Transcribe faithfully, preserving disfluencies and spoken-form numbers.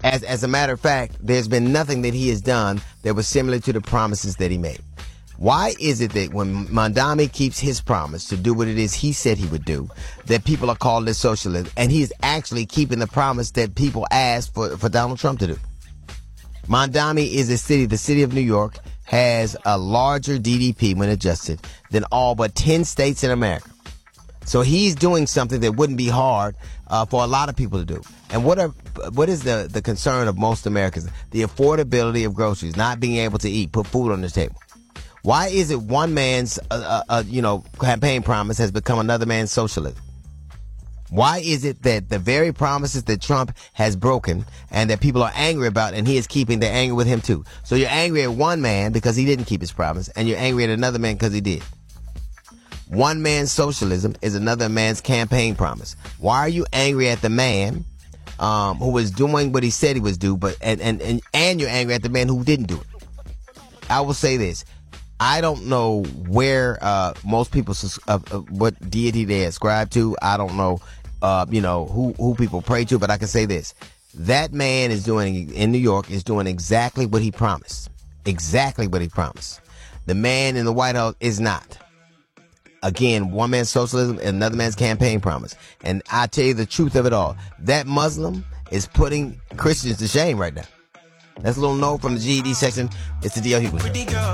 As, as a matter of fact, there's been nothing that he has done that was similar to the promises that he made. Why is it that when Mamdani keeps his promise to do what it is he said he would do, that people are calling this socialism, and he's actually keeping the promise that people asked for, for Donald Trump to do? Mamdani is a city, the city of New York has a larger D D P when adjusted than all but ten states in America. So he's doing something that wouldn't be hard uh, for a lot of people to do. And what are what is the, the concern of most Americans? The affordability of groceries, not being able to eat, put food on the table. Why is it one man's uh, uh, uh, you know campaign promise has become another man's socialism? Why is it that the very promises that Trump has broken and that people are angry about, and he is keeping, they're angry with him too? So you're angry at one man because he didn't keep his promise, and you're angry at another man because he did. One man's socialism is another man's campaign promise. Why are you angry at the man um, who was doing what he said he was do, but and, and, and, and you're angry at the man who didn't do it? I will say this. I don't know where uh, most people, uh, uh, what deity they ascribe to. I don't know, uh, you know, who, who people pray to, but I can say this. That man is doing, in New York, is doing exactly what he promised. Exactly what he promised. The man in the White House is not. Again, one man's socialism and another man's campaign promise. And I tell you the truth of it all. That Muslim is putting Christians to shame right now. That's a little note from the G E D section. It's the D L Hughley Show.